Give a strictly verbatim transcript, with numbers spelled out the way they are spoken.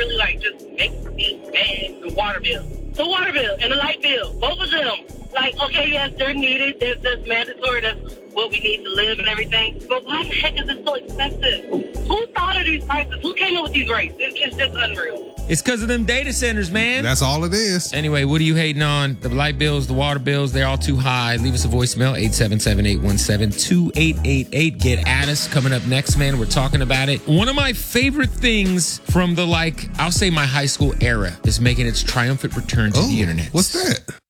really like just makes me mad. The water bill. The water bill and the light bill. Both of them. Like, okay, yes, they're needed. That's, that's mandatory. That's what we need to live and everything. But why the heck is it so expensive? Who thought of these prices? Who came up with these rates? It's, it's just unreal. It's because of them data centers, man. That's all it is. Anyway, what are you hating on? The light bills, the water bills, they're all too high. Leave us a voicemail, eight seven seven, eight one seven, two eight eight eight. Get at us. Coming up next, man, we're talking about it. One of my favorite things from the, like, I'll say my high school era is making its triumphant return to Oh, the internet. what's that?